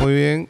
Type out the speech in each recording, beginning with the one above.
muy bien.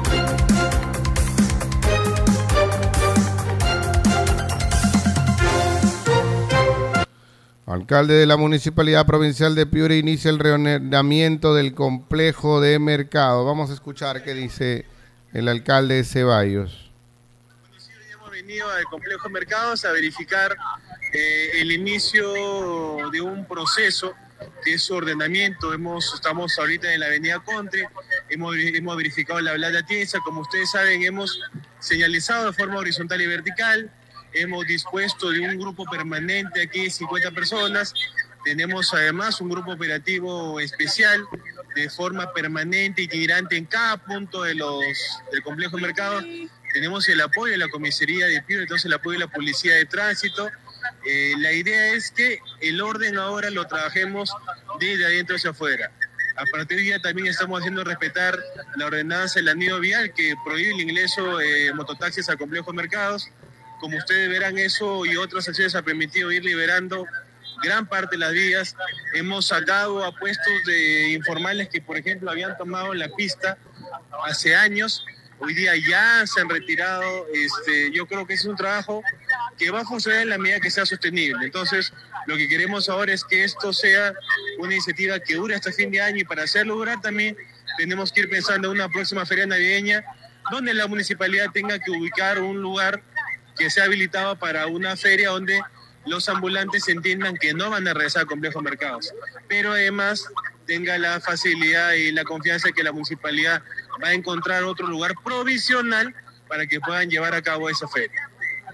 Alcalde de la Municipalidad Provincial de Piura inicia el reordenamiento del complejo de mercado. Vamos a escuchar qué dice el alcalde Ceballos. Hemos venido al complejo de mercados a verificar el inicio de un proceso que es su ordenamiento. Estamos ahorita en la avenida Country, hemos verificado la Blanda Tiesa. Como ustedes saben, hemos señalizado de forma horizontal y vertical. Hemos dispuesto de un grupo permanente aquí, 50 personas. Tenemos además un grupo operativo especial de forma permanente, itinerante en cada punto del complejo de mercado. Tenemos el apoyo de la comisaría de Piura, entonces el apoyo de la policía de tránsito. La idea es que el orden ahora lo trabajemos desde adentro hacia afuera. A partir de hoy también estamos haciendo respetar la ordenanza del anillo vial que prohíbe el ingreso de mototaxis al complejo de mercados. Como ustedes verán, eso y otras acciones ha permitido ir liberando gran parte de las vías. Hemos sacado a puestos de informales que, por ejemplo, habían tomado la pista hace años. Hoy día ya se han retirado. Yo creo que es un trabajo que va a funcionar en la medida que sea sostenible. Entonces, lo que queremos ahora es que esto sea una iniciativa que dure hasta fin de año, y para hacerlo durar también tenemos que ir pensando en una próxima feria navideña donde la municipalidad tenga que ubicar un lugar que sea habilitado para una feria donde los ambulantes entiendan que no van a regresar al complejo de mercados, pero además tenga la facilidad y la confianza de que la municipalidad va a encontrar otro lugar provisional para que puedan llevar a cabo esa feria.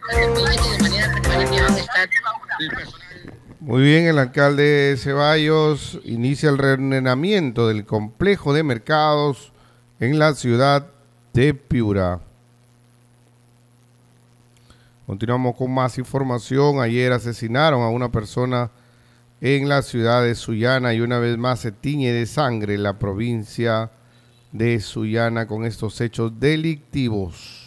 Muy bien, el alcalde Ceballos inicia el reordenamiento del complejo de mercados en la ciudad de Piura. Continuamos con más información. Ayer asesinaron a una persona en la ciudad de Sullana y una vez más se tiñe de sangre la provincia de Sullana con estos hechos delictivos.